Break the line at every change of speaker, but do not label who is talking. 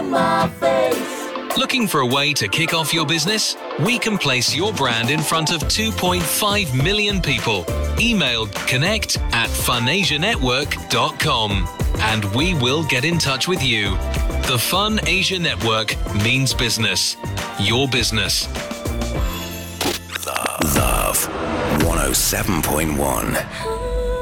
my face.
Looking for a way to kick off your business? We can place your brand in front of 2.5 million people. Email connect@funasianetwork.com and we will get in touch with you. The Fun Asia Network means business. Your business.
Love 107.1.